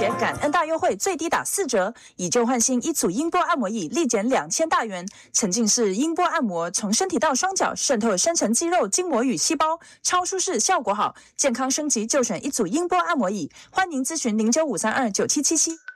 节感恩大优惠，最低打4折，以旧换新，一组音波按摩椅立减2000大元，沉浸式音波按摩，从身体到双脚，渗透深层肌肉、筋膜与细胞，超舒适，效果好，健康升级就选一组音波按摩椅。欢迎咨询0953297777。